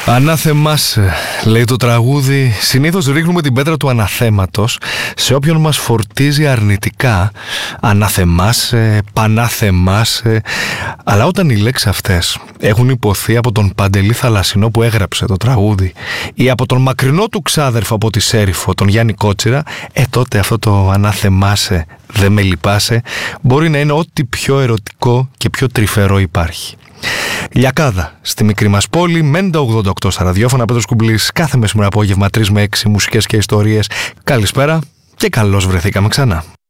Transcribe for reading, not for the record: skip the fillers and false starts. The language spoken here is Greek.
Ανάθεμάσαι, λέει το τραγούδι. Συνήθως ρίχνουμε την πέτρα του αναθέματος σε όποιον μας φορτίζει αρνητικά. Αναθεμάσαι, πανάθεμάσαι. Αλλά όταν οι λέξεις αυτές έχουν υποθεί από τον Παντελή Θαλασσινό που έγραψε το τραγούδι ή από τον μακρινό του ξάδερφο από τη Σέριφο, τον Γιάννη Κότσιρα, τότε αυτό το ανάθεμάσαι, δεν με λυπάσαι, μπορεί να είναι ό,τι πιο ερωτικό και πιο τρυφερό υπάρχει. Λιακάδα στη μικρή μας πόλη, Μέντα 88 στα ραδιόφωνα, Πέτρος Κουμπλής, κάθε μεσημερινό απόγευμα 3 με 6 μουσικές και ιστορίες. Καλησπέρα και καλώς βρεθήκαμε ξανά.